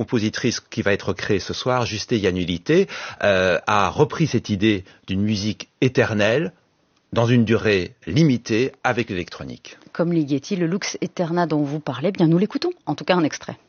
compositrice qui va être créée ce soir, Juste Iannulité, a repris cette idée d'une musique éternelle, dans une durée limitée, avec l'électronique. Comme Ligeti, le Lux Eterna dont vous parlez, bien nous l'écoutons, en tout cas un extrait.